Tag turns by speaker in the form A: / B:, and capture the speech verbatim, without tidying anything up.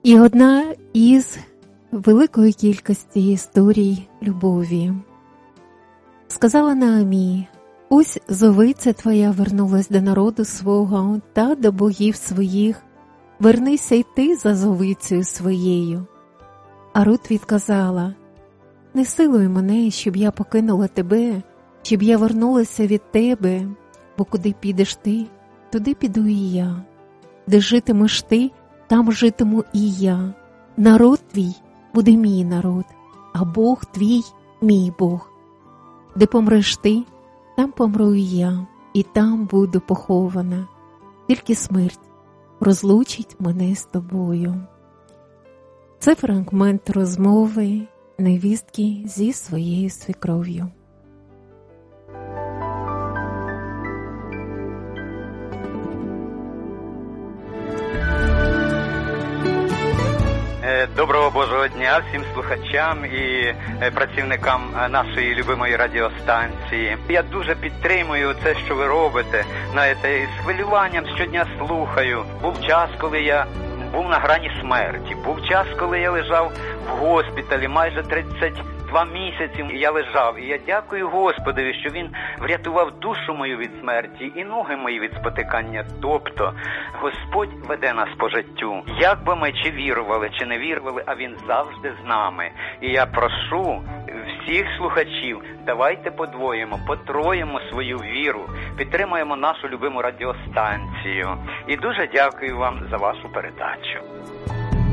A: І одна із великої кількості історій любові. Сказала Наамі: «Ось зовиця твоя вернулась до народу свого та до богів своїх. Вернися й ти за зовицею своєю». А Рут відказала: «Не силуй мене, щоб я покинула тебе, щоб я вернулася від тебе, бо куди підеш ти, туди піду і я. Де житимеш ти, там житиму і я. Народ твій буде мій народ, а Бог твій мій Бог. Де помреш ти, там помру і я, і там буду похована. Тільки смерть розлучить мене з тобою». Це фрагмент розмови невістки зі своєю свекров'ю.
B: Доброго Божого дня всім слухачам і працівникам нашої любимої радіостанції. Я дуже підтримую це, що ви робите. Знаєте, з хвилюванням щодня слухаю. Був час, коли я був на грані смерті. Був час, коли я лежав в госпіталі майже тридцять два місяці я лежав. І я дякую Господові, що Він врятував душу мою від смерті і ноги мої від спотикання. Тобто Господь веде нас по життю. Як би ми чи вірували, чи не вірували, а Він завжди з нами. І я прошу всіх слухачів, давайте подвоїмо, потроїмо свою віру, підтримаємо нашу любиму радіостанцію. І дуже дякую вам за вашу передачу.